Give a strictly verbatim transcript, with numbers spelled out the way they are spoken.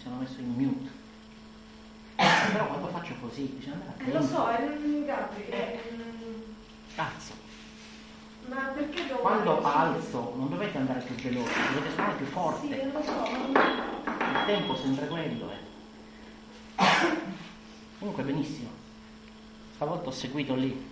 sono messo in mute. Però quando faccio così bisogna andare a Eh, lo so, è un Gabri. È... Cazzo. Ma perché devo... Quando alzo non dovete andare più veloci, dovete suonare più forte. Sì, lo so. Il tempo sempre quello è. Comunque benissimo. Stavolta ho seguito lì.